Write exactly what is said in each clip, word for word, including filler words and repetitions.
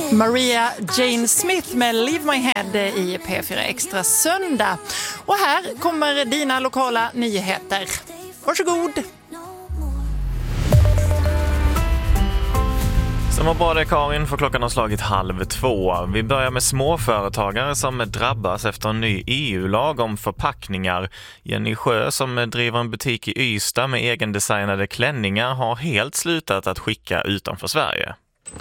Maria Jane Smith med Leave My Head i P fyra Extra söndag. Och här kommer dina lokala nyheter. Varsågod! Som var bra det, Karin, för klockan har slagit halv två. Vi börjar med småföretagare som drabbas efter en ny E U-lag om förpackningar. Jenny Sjö, som driver en butik i Ystad med egendesignade klänningar, har helt slutat att skicka utanför Sverige.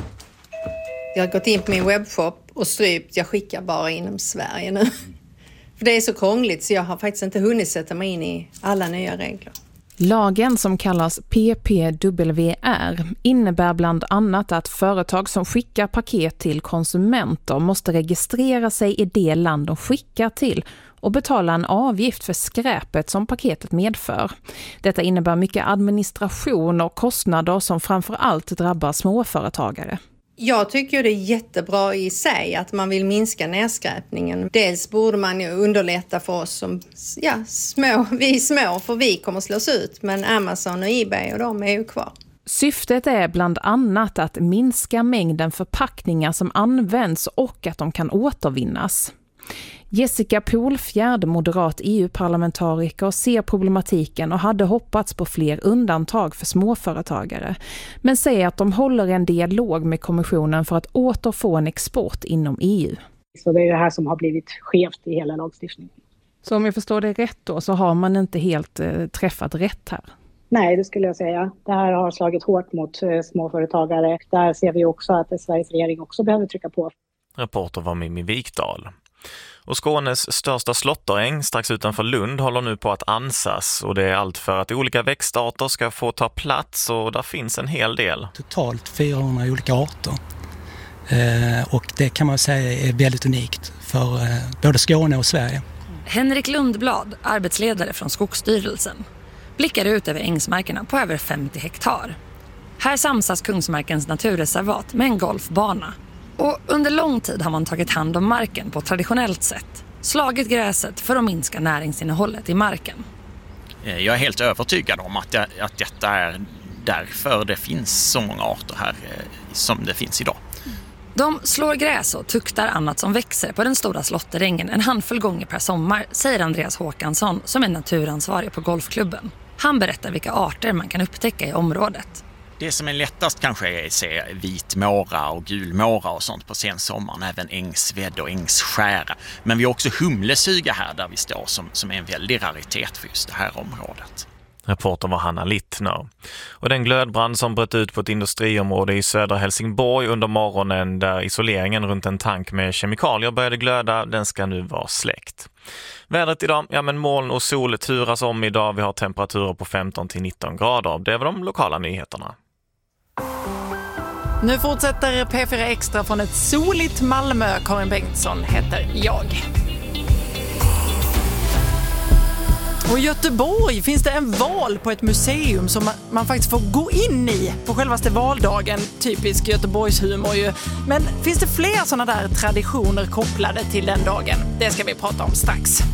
Jag har gått in på min webbshop och strypt, jag skickar bara inom Sverige nu. För det är så krångligt så jag har faktiskt inte hunnit sätta mig in i alla nya regler. Lagen, som kallas P P W R, innebär bland annat att företag som skickar paket till konsumenter måste registrera sig i det land de skickar till och betala en avgift för skräpet som paketet medför. Detta innebär mycket administration och kostnader som framför allt drabbar småföretagare. Jag tycker det är jättebra i sig att man vill minska nedskräpningen. Dels borde man ju underlätta för oss som ja, små, vi är små, för vi kommer slås ut. Men Amazon och eBay och de är ju kvar. Syftet är bland annat att minska mängden förpackningar som används och att de kan återvinnas. Jessica Polfjärd, moderat E U-parlamentariker, ser problematiken och hade hoppats på fler undantag för småföretagare, men säger att de håller en dialog med kommissionen för att återfå en export inom E U. Så det är det här som har blivit skevt i hela lagstiftningen. Så om jag förstår det rätt då, så har man inte helt eh, träffat rätt här? Nej, det skulle jag säga. Det här har slagit hårt mot eh, småföretagare. Där ser vi också att Sveriges regering också behöver trycka på. Reporter var Mimmi Vikdal. Och Skånes största slåtteräng strax utanför Lund håller nu på att ansas, och det är allt för att olika växtarter ska få ta plats, och där finns en hel del. Totalt fyrahundra olika arter, eh, och det kan man säga är väldigt unikt för eh, både Skåne och Sverige. Henrik Lundblad, arbetsledare från Skogsstyrelsen, blickar ut över ängsmarkerna på över femtio hektar. Här samsas Kungsmarkens naturreservat med en golfbana. Och under lång tid har man tagit hand om marken på traditionellt sätt. Slagit gräset för att minska näringsinnehållet i marken. Jag är helt övertygad om att, det, att detta är därför det finns så många arter här som det finns idag. De slår gräs och tuktar annat som växer på den stora slåtterängen en handfull gånger per sommar, säger Andreas Håkansson som är naturansvarig på golfklubben. Han berättar vilka arter man kan upptäcka i området. Det som är lättast kanske är att se vitmåra och gulmåra och sånt på sensommaren, även ängsvädd och ängsskära. Men vi har också humlesyga här där vi står som, som är en väldig raritet för just det här området. Reporter var Hanna Littner. Och den glödbrand som bröt ut på ett industriområde i södra Helsingborg under morgonen, där isoleringen runt en tank med kemikalier började glöda, den ska nu vara släckt. Vädret idag, ja men moln och sol turas om idag. Vi har temperaturer på femton till nitton grader. Det var de lokala nyheterna. Nu fortsätter P fyra Extra från ett soligt Malmö. Karin Bengtsson heter jag. Och i Göteborg finns det en val på ett museum som man, man faktiskt får gå in i på självaste valdagen. Typisk Göteborgs humor ju. Men finns det fler sådana där traditioner kopplade till den dagen? Det ska vi prata om strax.